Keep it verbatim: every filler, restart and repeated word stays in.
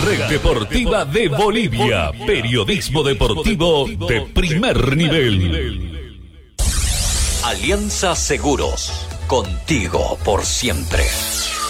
red deportiva de Bolivia. Periodismo deportivo de primer nivel. Alianza Seguros, contigo por siempre.